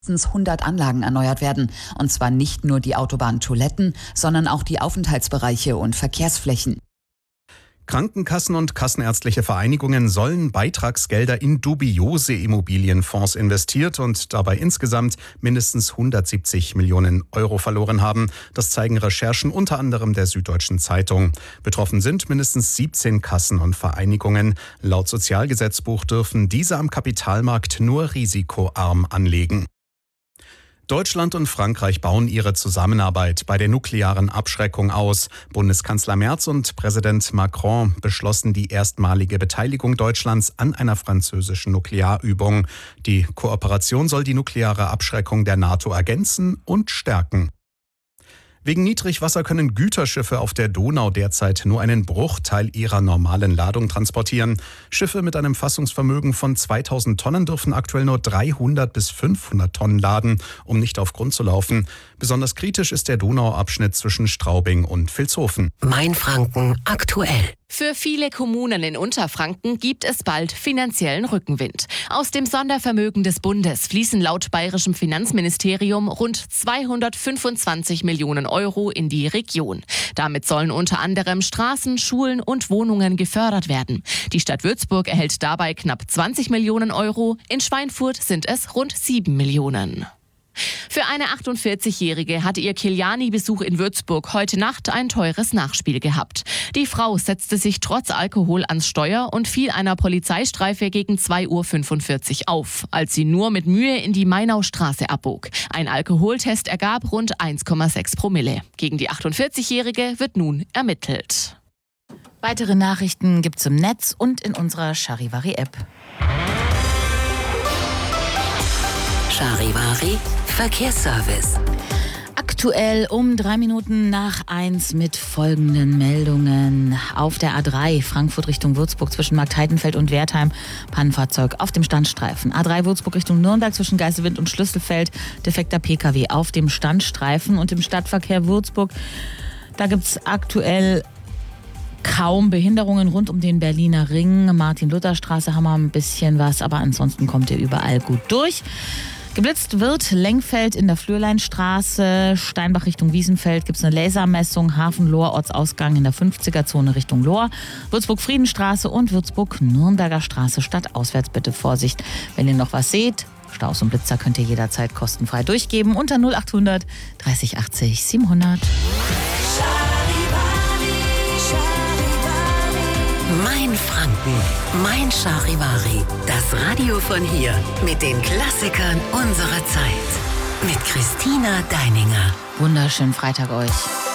mindestens 100 Anlagen erneuert werden. Und zwar nicht nur die Autobahntoiletten, sondern auch die Aufenthaltsbereiche und Verkehrsflächen. Krankenkassen und kassenärztliche Vereinigungen sollen Beitragsgelder in dubiose Immobilienfonds investiert und dabei insgesamt mindestens 170 Millionen Euro verloren haben. Das zeigen Recherchen unter anderem der Süddeutschen Zeitung. Betroffen sind mindestens 17 Kassen und Vereinigungen. Laut Sozialgesetzbuch dürfen diese am Kapitalmarkt nur risikoarm anlegen. Deutschland und Frankreich bauen ihre Zusammenarbeit bei der nuklearen Abschreckung aus. Bundeskanzler Merz und Präsident Macron beschlossen die erstmalige Beteiligung Deutschlands an einer französischen Nuklearübung. Die Kooperation soll die nukleare Abschreckung der NATO ergänzen und stärken. Wegen Niedrigwasser können Güterschiffe auf der Donau derzeit nur einen Bruchteil ihrer normalen Ladung transportieren. Schiffe mit einem Fassungsvermögen von 2000 Tonnen dürfen aktuell nur 300 bis 500 Tonnen laden, um nicht auf Grund zu laufen. Besonders kritisch ist der Donauabschnitt zwischen Straubing und Vilshofen. Mainfranken aktuell. Für viele Kommunen in Unterfranken gibt es bald finanziellen Rückenwind. Aus dem Sondervermögen des Bundes fließen laut bayerischem Finanzministerium rund 225 Millionen Euro in die Region. Damit sollen unter anderem Straßen, Schulen und Wohnungen gefördert werden. Die Stadt Würzburg erhält dabei knapp 20 Millionen Euro, in Schweinfurt sind es rund 7 Millionen. Für eine 48-Jährige hatte ihr Kiliani-Besuch in Würzburg heute Nacht ein teures Nachspiel gehabt. Die Frau setzte sich trotz Alkohol ans Steuer und fiel einer Polizeistreife gegen 2:45 Uhr auf, als sie nur mit Mühe in die Mainaustraße abbog. Ein Alkoholtest ergab rund 1,6 Promille. Gegen die 48-Jährige wird nun ermittelt. Weitere Nachrichten gibt's im Netz und in unserer Charivari-App. Charivari Verkehrsservice. Aktuell um 1:03 mit folgenden Meldungen. Auf der A3 Frankfurt Richtung Würzburg zwischen Marktheidenfeld und Wertheim Pannenfahrzeug auf dem Standstreifen. A3 Würzburg Richtung Nürnberg zwischen Geiselwind und Schlüsselfeld defekter Pkw auf dem Standstreifen. Und im Stadtverkehr Würzburg, da gibt es aktuell kaum Behinderungen rund um den Berliner Ring. Martin-Luther-Straße haben wir ein bisschen was, aber ansonsten kommt ihr überall gut durch. Geblitzt wird Lenkfeld in der Flürleinstraße, Steinbach Richtung Wiesenfeld gibt es eine Lasermessung, Hafen-Lohr, Ortsausgang in der 50er-Zone Richtung Lohr, Würzburg-Friedenstraße und Würzburg-Nürnberger Straße stadtauswärts bitte Vorsicht. Wenn ihr noch was seht, Staus und Blitzer könnt ihr jederzeit kostenfrei durchgeben unter 0800 30 80 700. Mainfranken, Mein Charivari. Das Radio von hier mit den Klassikern unserer Zeit. Mit Christina Deininger. Wunderschönen Freitag euch.